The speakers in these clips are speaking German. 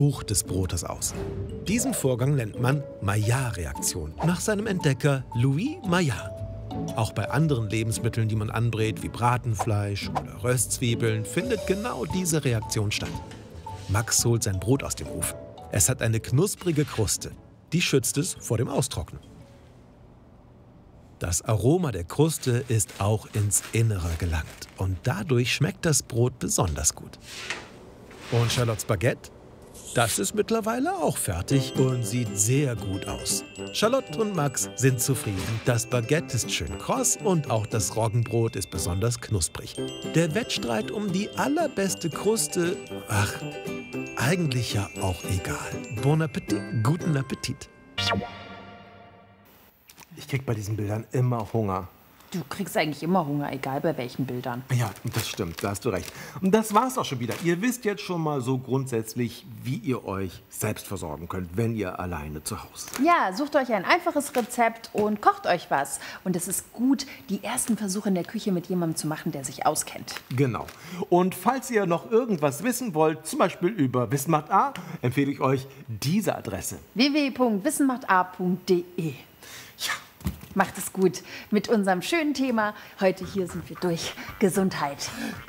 Buch des Brotes aus. Diesen Vorgang nennt man Maillard-Reaktion, nach seinem Entdecker Louis Maillard. Auch bei anderen Lebensmitteln, die man anbrät, wie Bratenfleisch oder Röstzwiebeln, findet genau diese Reaktion statt. Max holt sein Brot aus dem Ofen. Es hat eine knusprige Kruste. Die schützt es vor dem Austrocknen. Das Aroma der Kruste ist auch ins Innere gelangt. Und dadurch schmeckt das Brot besonders gut. Und Charlottes Baguette? Das ist mittlerweile auch fertig und sieht sehr gut aus. Charlotte und Max sind zufrieden. Das Baguette ist schön kross und auch das Roggenbrot ist besonders knusprig. Der Wettstreit um die allerbeste Kruste, ach, eigentlich ja auch egal. Bon Appetit, guten Appetit. Ich krieg bei diesen Bildern immer Hunger. Du kriegst eigentlich immer Hunger, egal bei welchen Bildern. Ja, das stimmt, da hast du recht. Und das war's auch schon wieder. Ihr wisst jetzt schon mal so grundsätzlich, wie ihr euch selbst versorgen könnt, wenn ihr alleine zu Hause seid. Ja, sucht euch ein einfaches Rezept und kocht euch was. Und es ist gut, die ersten Versuche in der Küche mit jemandem zu machen, der sich auskennt. Genau. Und falls ihr noch irgendwas wissen wollt, zum Beispiel über Wissen macht A, empfehle ich euch diese Adresse. www.wissenmacht.a.de. Ja. Macht es gut mit unserem schönen Thema. Heute hier sind wir durch Gesundheit.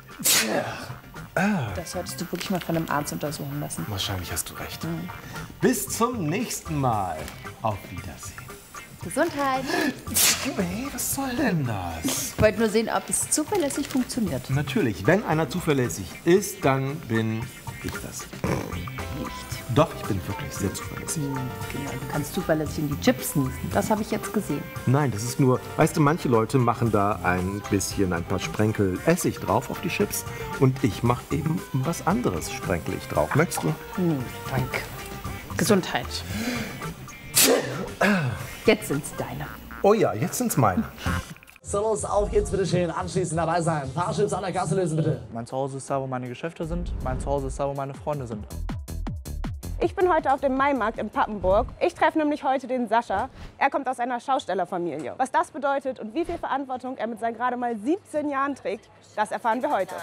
Das solltest du wirklich mal von einem Arzt untersuchen lassen. Wahrscheinlich hast du recht. Bis zum nächsten Mal. Auf Wiedersehen. Gesundheit. Hey, was soll denn das? Ich wollte nur sehen, ob es zuverlässig funktioniert. Natürlich, wenn einer zuverlässig ist, dann bin ich das. Nicht. Doch, ich bin wirklich sehr zuverlässig. Genau, du kannst zuverlässig in die Chips niesen. Das habe ich jetzt gesehen. Nein, das ist nur, weißt du, manche Leute machen da ein paar Sprenkel Essig drauf auf die Chips und ich mache eben was anderes sprenkel ich drauf. Möchtest du? Nee, danke. Gesundheit. Jetzt sind's deine. Oh ja, jetzt sind's meine. So, los, auf geht's, bitte schön. Anschließend dabei sein. Fahrschutz an der Kasse lösen, bitte. Mein Zuhause ist da, wo meine Geschäfte sind. Mein Zuhause ist da, wo meine Freunde sind. Ich bin heute auf dem Maimarkt in Pappenburg. Ich treffe nämlich heute den Sascha. Er kommt aus einer Schaustellerfamilie. Was das bedeutet und wie viel Verantwortung er mit seinen gerade mal 17 Jahren trägt, das erfahren wir heute.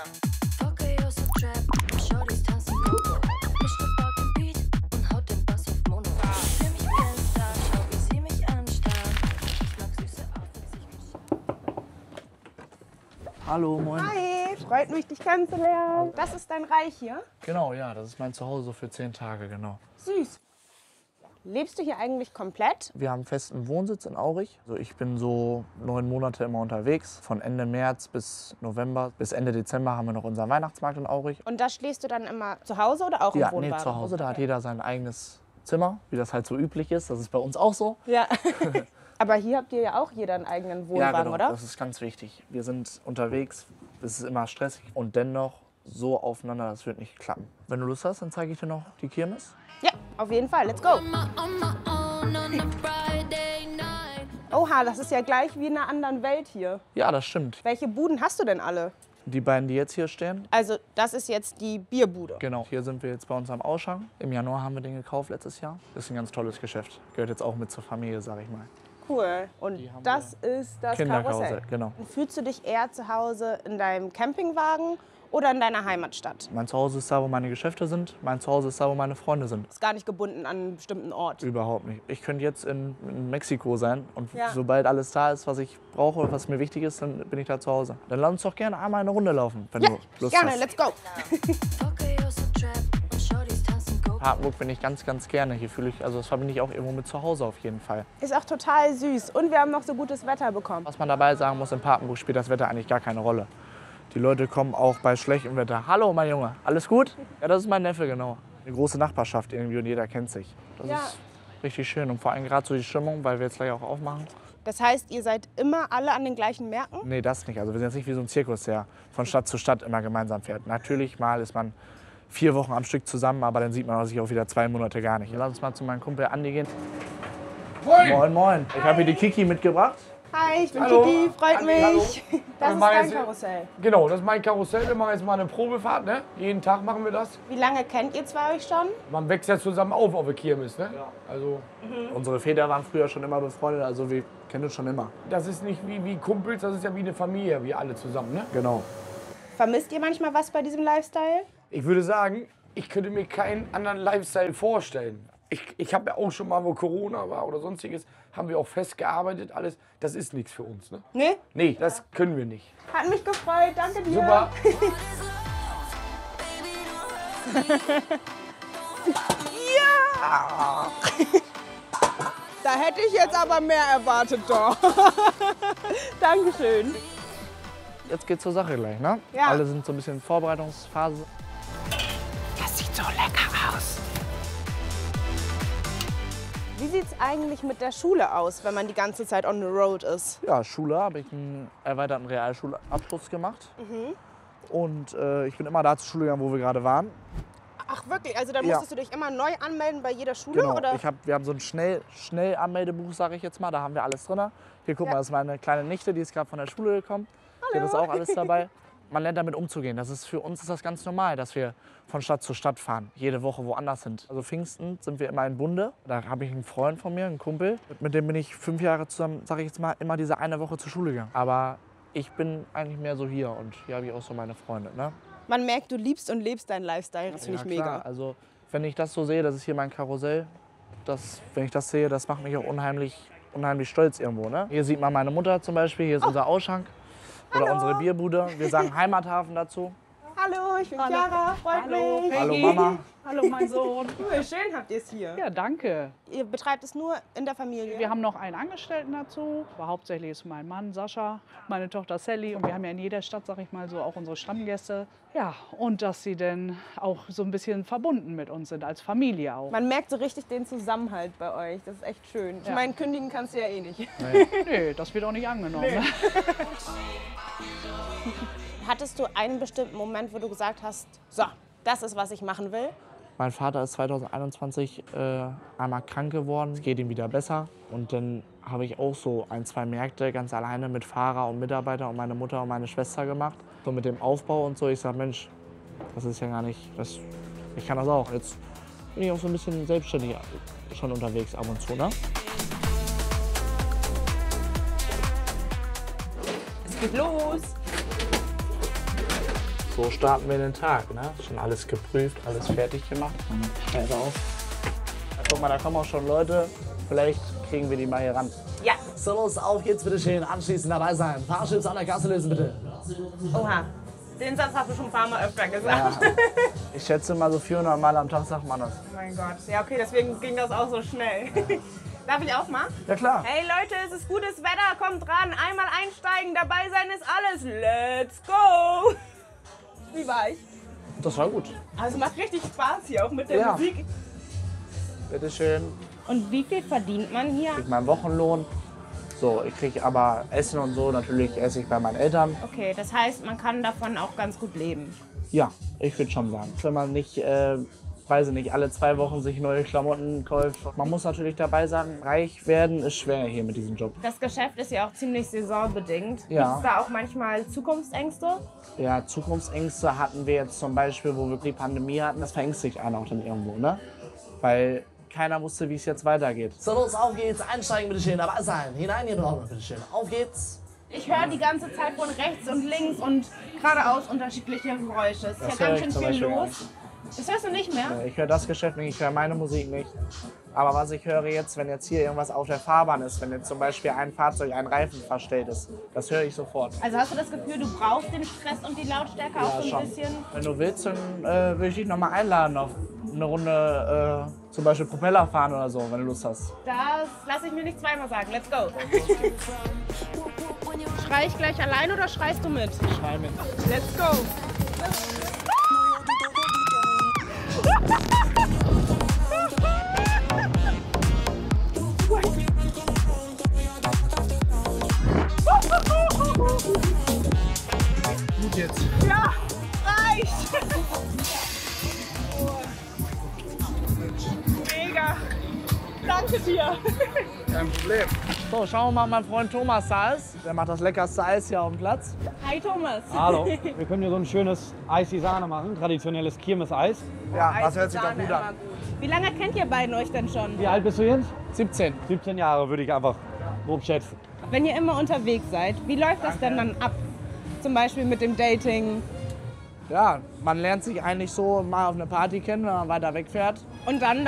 Hallo, moin. Hi, freut mich, dich kennenzulernen. Das ist dein Reich hier? Genau, ja, das ist mein Zuhause für 10 Tage, genau. Süß. Lebst du hier eigentlich komplett? Wir haben festen Wohnsitz in Aurich. Also ich bin so 9 Monate immer unterwegs. Von Ende März bis November, bis Ende Dezember haben wir noch unseren Weihnachtsmarkt in Aurich. Und da schläfst du dann immer zu Hause oder auch im Ja, Wohnwagen? nee, zu Hause, da hat jeder sein eigenes Zimmer, wie das halt so üblich ist. Das ist bei uns auch so. Ja. Aber hier habt ihr ja auch jeder einen eigenen Wohnwagen, Ja, genau, oder? das ist ganz wichtig. Wir sind unterwegs, es ist immer stressig und dennoch so aufeinander, das wird nicht klappen. Wenn du Lust hast, dann zeige ich dir noch die Kirmes. Ja, auf jeden Fall. Let's go. Oha, das ist ja gleich wie in einer anderen Welt hier. Ja, das stimmt. Welche Buden hast du denn alle? Die beiden, die jetzt hier stehen, Also, das ist jetzt die Bierbude. genau. Hier sind wir jetzt bei uns am Ausschank. Im Januar haben wir den gekauft letztes Jahr. Das ist ein ganz tolles Geschäft. Gehört jetzt auch mit zur Familie, sag ich mal. Cool. Und das ist das Kinderkarussell, Karussell. genau. Fühlst du dich eher zu Hause in deinem Campingwagen oder in deiner Heimatstadt? Mein Zuhause ist da, wo meine Geschäfte sind. Mein Zuhause ist da, wo meine Freunde sind. Ist gar nicht gebunden an einen bestimmten Ort. Überhaupt nicht. Ich könnte jetzt in Mexiko sein und Ja. sobald alles da ist, was ich brauche und was mir wichtig ist, dann bin ich da zu Hause. Dann lass uns doch gerne einmal eine Runde laufen, wenn Ja, du Lust gerne. hast. Let's go. Papenburg bin ich ganz, ganz gerne. Hier fühle ich, also das verbinde ich auch irgendwo mit zu Hause auf jeden Fall. Ist auch total süß. Und wir haben noch so gutes Wetter bekommen. Was man dabei sagen muss, in Papenburg spielt das Wetter eigentlich gar keine Rolle. Die Leute kommen auch bei schlechtem Wetter. Hallo, mein Junge, alles gut? Ja, das ist mein Neffe, genau. Eine große Nachbarschaft irgendwie und jeder kennt sich. Das Ja. ist richtig schön und vor allem gerade so die Stimmung, weil wir jetzt gleich auch aufmachen. Das heißt, ihr seid immer alle an den gleichen Märkten? Nee, das nicht. Also wir sind jetzt nicht wie so ein Zirkus, der von Stadt zu Stadt immer gemeinsam fährt. Natürlich mal ist man 4 Wochen am Stück zusammen, aber dann sieht man sich auch wieder 2 Monate gar nicht. Lass uns mal zu meinem Kumpel Andi gehen. Moin! Moin, moin. Ich habe hier die Kiki mitgebracht. Hi, ich bin Hallo. Kiki, freut mich. Hallo. Das ist machen dein jetzt- Karussell. Genau, das ist mein Karussell. Wir machen jetzt mal eine Probefahrt. Ne? Jeden Tag machen wir das. Wie lange kennt ihr zwei euch schon? Man wächst ja zusammen auf der Kirmes. Ne? Also, Unsere Väter waren früher schon immer befreundet, also wir kennen uns schon immer. das ist nicht wie Kumpels, das ist ja wie eine Familie, wir alle zusammen. Ne? Genau. Vermisst ihr manchmal was bei diesem Lifestyle? Ich würde sagen, Ich könnte mir keinen anderen Lifestyle vorstellen. Ich habe ja auch schon mal, wo Corona war oder sonstiges, haben wir auch festgearbeitet, alles. Das ist nichts für uns, ne? Nee? Nee, das können wir nicht. Hat mich gefreut, danke dir. Super. Ja! Da hätte ich jetzt aber mehr erwartet, doch. Dankeschön. Jetzt geht's zur Sache gleich, ne? Ja. Alle sind so ein bisschen in Vorbereitungsphase. Das sieht so lecker aus. Wie sieht es eigentlich mit der Schule aus, wenn man die ganze Zeit on the road ist? Ja, Schule habe ich einen erweiterten Realschulabschluss gemacht. Und ich bin immer da zur Schule gegangen, wo wir gerade waren. Ach wirklich? Also dann Ja. musstest du dich immer neu anmelden bei jeder Schule? Genau. Oder? Wir haben so ein Schnellanmeldebuch, sage ich jetzt mal. Da haben wir alles drin. Hier, guck mal, das ist meine kleine Nichte, die ist gerade von der Schule gekommen. Die hat das auch alles dabei. Man lernt damit umzugehen. Für uns ist das ganz normal, dass wir von Stadt zu Stadt fahren, jede Woche woanders sind. Also Pfingsten sind wir immer in Bunde. Da habe ich einen Freund von mir, einen Kumpel. Mit dem bin ich 5 Jahre zusammen, sage ich jetzt mal, immer diese eine Woche zur Schule gegangen. Aber ich bin eigentlich mehr so hier und hier habe ich auch so meine Freunde. Ne? Man merkt, du liebst und lebst deinen Lifestyle. Das finde ich klar. mega. Also wenn ich das so sehe, das ist hier mein Karussell. Wenn ich das sehe, das macht mich auch unheimlich stolz irgendwo. Ne? Hier sieht man meine Mutter zum Beispiel, hier ist unser Ausschank. Oder unsere Bierbude. Wir sagen Heimathafen dazu. Hallo, ich bin Chiara, freut mich. Hallo Mama. Hallo mein Sohn. Cool, schön habt ihr es hier. Ja, danke. Ihr betreibt es nur in der Familie? Wir haben noch einen Angestellten dazu. Aber hauptsächlich ist mein Mann Sascha, meine Tochter Sally. Und wir haben ja in jeder Stadt, sag ich mal, so auch unsere Stammgäste. Ja, und dass sie dann auch so ein bisschen verbunden mit uns sind, als Familie auch. Man merkt so richtig den Zusammenhalt bei euch. Das ist echt schön. Ich Ja. meine, kündigen kannst du ja eh nicht. Nee, das wird auch nicht angenommen. Nee. Ne? Hattest du einen bestimmten Moment, wo du gesagt hast, so, das ist, was ich machen will? Mein Vater ist 2021 einmal krank geworden. Es geht ihm wieder besser. Und dann habe ich auch so 1, 2 Märkte ganz alleine mit Fahrer und Mitarbeiter und meine Mutter und meine Schwester gemacht. So mit dem Aufbau und so. Ich sage, Mensch, das ist ja gar nicht, ich kann das auch. Jetzt bin ich auch so ein bisschen selbstständig schon unterwegs ab und zu. Ne? Es geht los. So starten wir den Tag. Ne? Schon alles geprüft, alles fertig gemacht. Scheiße auf. Ja, guck mal, da kommen auch schon Leute. Vielleicht kriegen wir die mal hier ran. Ja. So, los, auf geht's, bitte schön. Anschließend dabei sein. Fahrchips an der Kasse lösen, bitte. Oha. Den Satz hast du schon ein paar Mal öfter gesagt. Ja. Ich schätze mal so 400 Mal am Tag sagt man das. Oh mein Gott. Ja, okay, deswegen ging das auch so schnell. Darf ich auch mal? Ja klar. Hey Leute, es ist gutes Wetter, kommt ran, einmal einsteigen, dabei sein ist alles. Let's go! Wie war ich? Das war gut. Also es macht richtig Spaß hier, auch mit der Ja. Musik. Bitteschön. Und wie viel verdient man hier? Ich krieg meinen Wochenlohn. So, ich kriege aber Essen und so, natürlich esse ich bei meinen Eltern. Okay, das heißt, man kann davon auch ganz gut leben. Ja, ich würde schon sagen. Wenn man nicht, weiß ich nicht, alle 2 Wochen sich neue Klamotten kauft. Man muss natürlich dabei sagen, reich werden ist schwer hier mit diesem Job. Das Geschäft ist ja auch ziemlich saisonbedingt. Ja. Gibt es da auch manchmal Zukunftsängste? Ja, Zukunftsängste hatten wir jetzt zum Beispiel, wo wir die Pandemie hatten. Das verängstigt einen auch dann irgendwo, ne? Weil keiner wusste, wie es jetzt weitergeht. So, los, auf geht's. Einsteigen, bitte schön. Dabei sein. Hinein hier drauf, bitte schön. Auf geht's. Ich höre die ganze Zeit von rechts und links und geradeaus unterschiedliche Geräusche. Es ist Das ja höre ganz ich schön zum viel Beispiel gar los. Das hörst du nicht mehr? Ich höre das Geschäft nicht, ich höre meine Musik nicht. Aber was ich höre jetzt, wenn jetzt hier irgendwas auf der Fahrbahn ist, wenn jetzt zum Beispiel ein Fahrzeug, ein Reifen verstellt ist, das höre ich sofort. Also hast du das Gefühl, du brauchst den Stress und die Lautstärke auch so ein schon. bisschen? Wenn du willst, dann würde ich dich nochmal einladen auf eine Runde zum Beispiel Propeller fahren oder so, wenn du Lust hast. Das lasse ich mir nicht zweimal sagen. Let's go. Schrei ich gleich allein oder schreist du mit? Schrei mit. Let's go. Gut jetzt. Ja, reicht. Mega. Danke dir. Kein Problem. So, schauen wir mal, ob mein Freund Thomas da ist. Der macht das leckerste Eis hier auf dem Platz. Hi Thomas. Hallo, wir können hier so ein schönes Eis-Sahne machen, traditionelles Kirmeseis. Ja, das Eis hört sich mit doch Sahne gut an. immer Wie lange kennt ihr beiden euch denn schon? Wie alt bist du jetzt? 17. 17 Jahre würde ich einfach grob schätzen. Wenn ihr immer unterwegs seid, wie läuft das denn dann ab? Zum Beispiel mit dem Dating? Ja, man lernt sich eigentlich so mal auf eine Party kennen, wenn man weiter wegfährt. Und dann